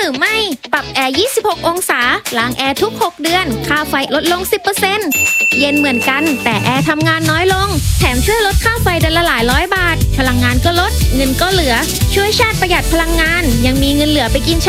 รือไม่ปรับแอร์26องศาล้างแอร์ทุก6เดือนค่าไฟลดลง 10% เย็นเหมือนกันแต่แอร์ทำงานน้อยลงแถมช่วยลดค่าไฟเดือนละหลายร้อยบาทพลังงานก็ลดเงินก็เหลือช่วยชาติประหยัดพลังงานยังมีเงินเหลือไปกินฉ